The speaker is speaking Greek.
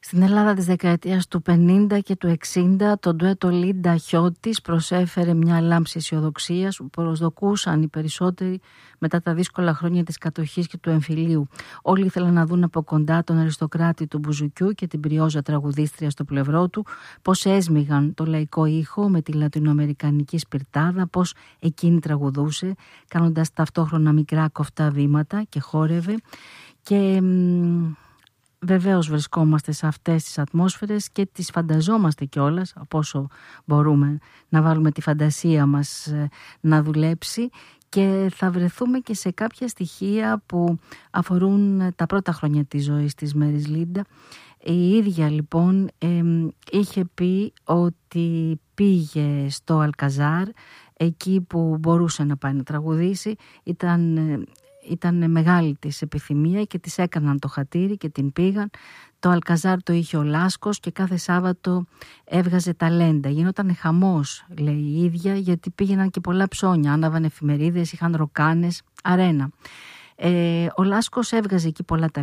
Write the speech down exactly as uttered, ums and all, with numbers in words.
Στην Ελλάδα της δεκαετίας του πενήντα και του εξήντα το ντουέτο Λίντα Χιώτης προσέφερε μια λάμψη αισιοδοξίας που προσδοκούσαν οι περισσότεροι μετά τα δύσκολα χρόνια της κατοχής και του εμφυλίου. Όλοι ήθελαν να δουν από κοντά τον αριστοκράτη του μπουζουκιού και την πριόζα τραγουδίστρια στο πλευρό του, πώς έσμιγαν το λαϊκό ήχο με τη λατινοαμερικανική σπιρτάδα, πώς εκείνη τραγουδούσε κάνοντας ταυτόχρονα μικρά κοφτά βήματα και χόρευε. Και βεβαίως βρισκόμαστε σε αυτές τις ατμόσφαιρες και τις φανταζόμαστε κιόλας, από όσο μπορούμε να βάλουμε τη φαντασία μας να δουλέψει, και θα βρεθούμε και σε κάποια στοιχεία που αφορούν τα πρώτα χρόνια της ζωής της Μέρις Λίντα. Η ίδια λοιπόν ε, είχε πει ότι πήγε στο Αλκαζάρ, εκεί που μπορούσε να πάει να τραγουδήσει. Ήταν... Ήταν μεγάλη της επιθυμία και της έκαναν το χατήρι και την πήγαν. Το Αλκαζάρ το είχε ο Λάσκος και κάθε Σάββατο έβγαζε ταλέντα. Γινόταν χαμός, λέει η ίδια, γιατί πήγαιναν και πολλά ψώνια, άναβαν εφημερίδες, είχαν ροκάνες, αρένα. Ε, ο Λάσκος έβγαζε εκεί πολλά ταλέντα.